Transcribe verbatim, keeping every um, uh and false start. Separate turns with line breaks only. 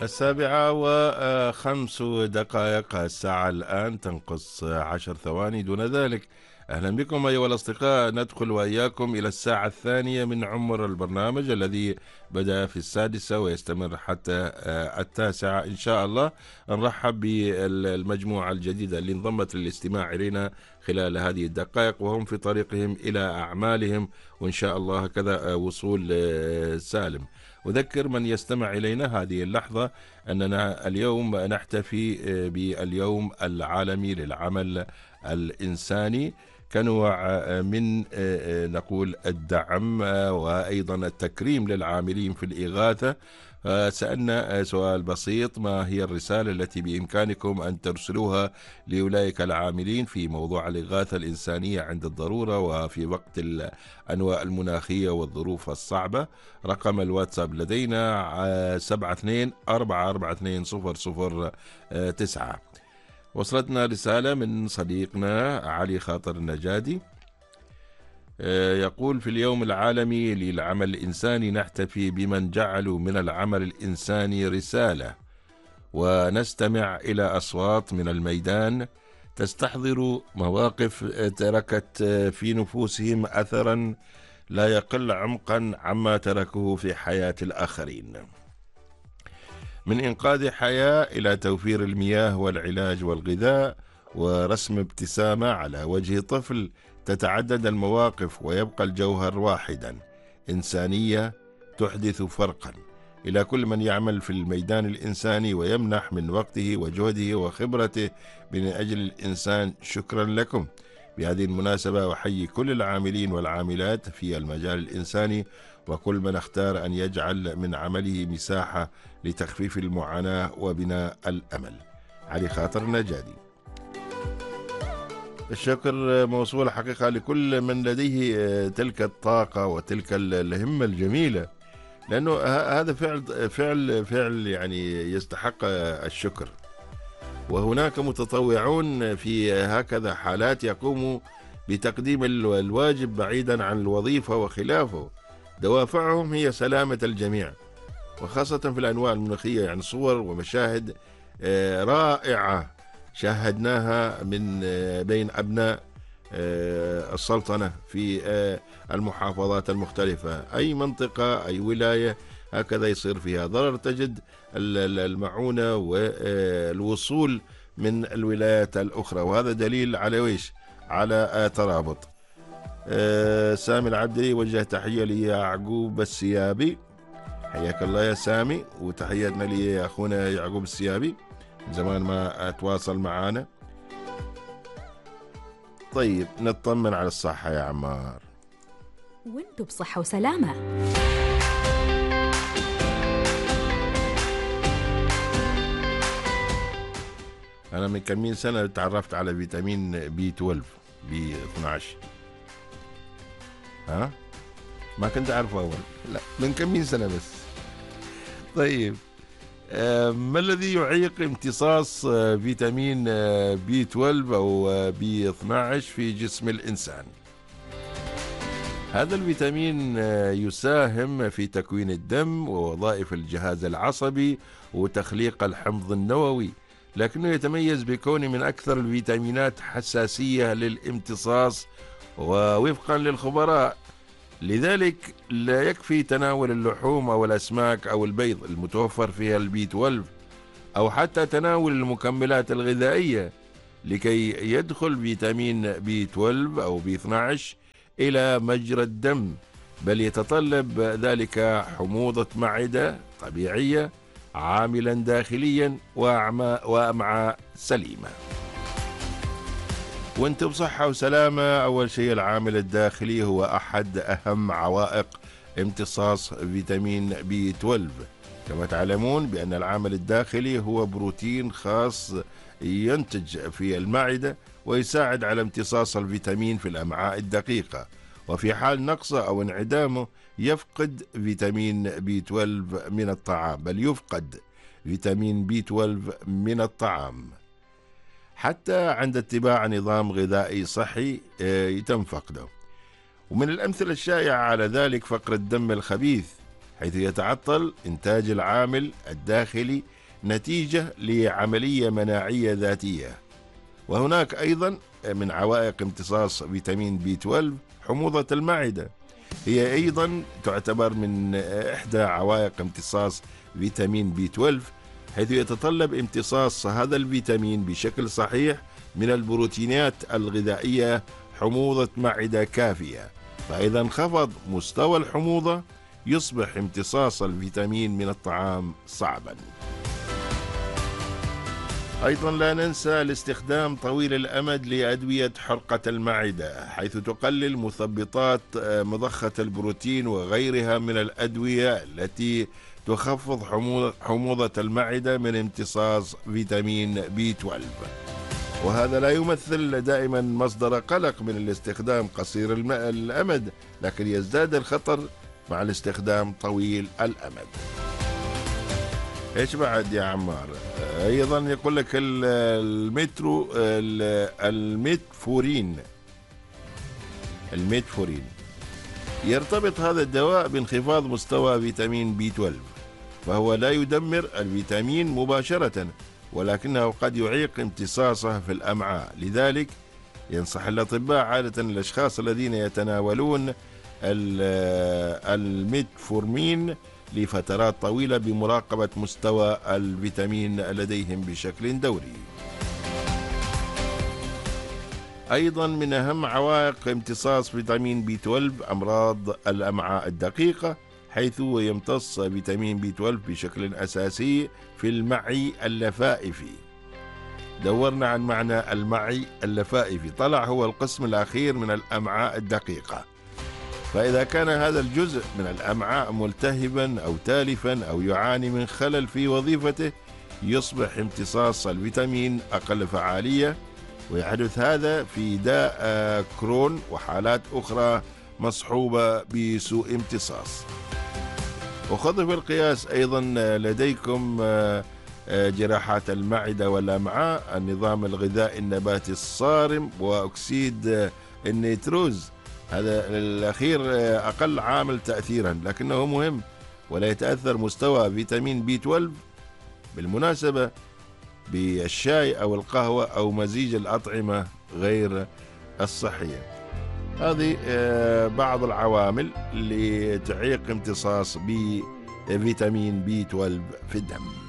السابعة وخمس دقائق، الساعة الآن تنقص عشر ثواني دون ذلك. أهلا بكم أيها الأصدقاء، ندخل وإياكم إلى الساعة الثانية من عمر البرنامج الذي بدأ في السادسة ويستمر حتى التاسعة إن شاء الله. نرحب بالمجموعة الجديدة اللي انضمت للاستماع إلينا خلال هذه الدقائق وهم في طريقهم إلى أعمالهم، وإن شاء الله كذا وصول سالم. أذكر من يستمع إلينا هذه اللحظة أننا اليوم نحتفي باليوم العالمي للعمل الإنساني كنوع من نقول الدعم وأيضا التكريم للعاملين في الإغاثة. سألنا سؤال بسيط: ما هي الرسالة التي بإمكانكم أن ترسلوها لأولئك العاملين في موضوع الإغاثة الإنسانية عند الضرورة وفي وقت الأنواع المناخية والظروف الصعبة؟ رقم الواتساب لدينا سبعة اثنين أربعة أربعة اثنين صفر صفر تسعة. وصلتنا رسالة من صديقنا علي خاطر النجادي، يقول: في اليوم العالمي للعمل الإنساني نحتفي بمن جعلوا من العمل الإنساني رسالة، ونستمع إلى أصوات من الميدان تستحضر مواقف تركت في نفوسهم أثرا لا يقل عمقا عما تركوه في حياة الآخرين، من إنقاذ حياة إلى توفير المياه والعلاج والغذاء ورسم ابتسامة على وجه طفل. تتعدد المواقف ويبقى الجوهر واحدا: إنسانية تحدث فرقا. إلى كل من يعمل في الميدان الإنساني ويمنح من وقته وجهده وخبرته من أجل الإنسان، شكرا لكم. بهذه المناسبة أحيي كل العاملين والعاملات في المجال الإنساني وكل من اختار أن يجعل من عمله مساحة لتخفيف المعاناة وبناء الأمل. علي خاطر النجادي. الشكر موصول حقيقة لكل من لديه تلك الطاقة وتلك الهمة الجميلة، لأنه هذا فعل فعل فعل يعني يستحق الشكر. وهناك متطوعون في هكذا حالات يقوموا بتقديم الواجب بعيدا عن الوظيفة وخلافه. دوافعهم هي سلامة الجميع، وخاصة في الأنواع المناخية، يعني صور ومشاهد رائعة شاهدناها من بين أبناء السلطنة في المحافظات المختلفة. أي منطقة أي ولاية هكذا يصير فيها ضرر تجد المعونة والوصول من الولايات الأخرى، وهذا دليل على ويش؟ على ترابط. سامي العبدي وجه تحية ليعقوب السيابي، حياك الله يا سامي، وتحياتنا لي أخونا يعقوب السيابي، زمان ما أتواصل معانا. طيب نطمن على الصحة يا عمار.
وانتوا بصحة وسلامة.
أنا من كم سنة تعرفت على فيتامين بي اثناشر بي اثناشر. ها؟ ما كنت أعرفه أول، لا من كم سنة بس. طيب ما الذي يعيق امتصاص فيتامين بي اثناشر أو بي اثناشر في جسم الإنسان؟ هذا الفيتامين يساهم في تكوين الدم ووظائف الجهاز العصبي وتخليق الحمض النووي، لكنه يتميز بكونه من أكثر الفيتامينات حساسية للامتصاص ووفقا للخبراء. لذلك لا يكفي تناول اللحوم أو الأسماك أو البيض المتوفر فيها البي اثناشر، أو حتى تناول المكملات الغذائية لكي يدخل فيتامين بي اثناشر أو بي اثناشر إلى مجرى الدم، بل يتطلب ذلك حموضة معدة طبيعية عاملا داخليا وأمعاء سليمة. وانت بصحة وسلامة. أول شيء العامل الداخلي هو أحد أهم عوائق امتصاص فيتامين بي اثناشر. كما تعلمون بأن العامل الداخلي هو بروتين خاص ينتج في المعدة ويساعد على امتصاص الفيتامين في الأمعاء الدقيقة، وفي حال نقصه أو انعدامه يفقد فيتامين بي اثناشر من الطعام، بل يفقد فيتامين بي اثناشر من الطعام. حتى عند اتباع نظام غذائي صحي يتم فقده. ومن الأمثلة الشائعة على ذلك فقر الدم الخبيث، حيث يتعطل إنتاج العامل الداخلي نتيجة لعملية مناعية ذاتية. وهناك أيضا من عوائق امتصاص فيتامين بي اثنا عشر حموضة المعدة، هي أيضا تعتبر من إحدى عوائق امتصاص فيتامين بي اثنا عشر، حيث يتطلب امتصاص هذا الفيتامين بشكل صحيح من البروتينات الغذائية حموضة معدة كافية. فإذا انخفض مستوى الحموضة يصبح امتصاص الفيتامين من الطعام صعبا. أيضا لا ننسى الاستخدام طويل الأمد لأدوية حرقة المعدة، حيث تقلل مثبطات مضخة البروتين وغيرها من الأدوية التي تخفض حموضة المعدة من امتصاص فيتامين بي اثنا عشر. وهذا لا يمثل دائما مصدر قلق من الاستخدام قصير الأمد، لكن يزداد الخطر مع الاستخدام طويل الأمد. ايش بعد يا عمار؟ ايضا يقول لك المترو الميتفورين الميتفورين يرتبط هذا الدواء بانخفاض مستوى فيتامين بي اثنا عشر، فهو لا يدمر الفيتامين مباشرة، ولكنه قد يعيق امتصاصه في الأمعاء. لذلك ينصح الأطباء عادة الأشخاص الذين يتناولون الميتفورمين لفترات طويلة بمراقبة مستوى الفيتامين لديهم بشكل دوري. أيضا من أهم عوائق امتصاص فيتامين بي اثنا عشر أمراض الأمعاء الدقيقة، حيث يمتص فيتامين بي اثنا عشر بشكل أساسي في المعي اللفائفي. دورنا عن معنى المعي اللفائفي، طلع هو القسم الأخير من الأمعاء الدقيقة. فإذا كان هذا الجزء من الأمعاء ملتهبا أو تالفا أو يعاني من خلل في وظيفته، يصبح امتصاص الفيتامين أقل فعالية، ويحدث هذا في داء كرون وحالات أخرى مصحوبة بسوء امتصاص. وخذ في القياس أيضا لديكم جراحات المعدة والأمعاء، النظام الغذائي النباتي الصارم، وأكسيد النيتروز. هذا الأخير أقل عامل تأثيرا لكنه مهم، ولا يتأثر مستوى فيتامين بي اثنا عشر بالمناسبة بالشاي أو القهوة أو مزيج الأطعمة غير الصحية. هذه بعض العوامل اللي تعيق امتصاص بفيتامين بي اثنا عشر في الدم.